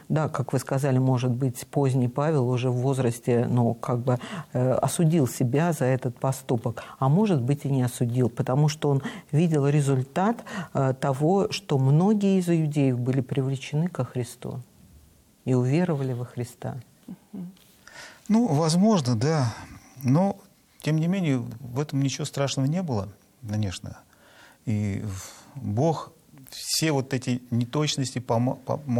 да, как вы сказали, может быть, поздний Павел уже в возрасте, ну, как бы осудил себя за этот поступок, а может быть и не осудил, потому что он видел результат того, что многие из иудеев были привлечены ко Христу и уверовали во Христа. Ну, возможно, да. Но, тем не менее, в этом ничего страшного не было, конечно. И Бог все вот эти неточности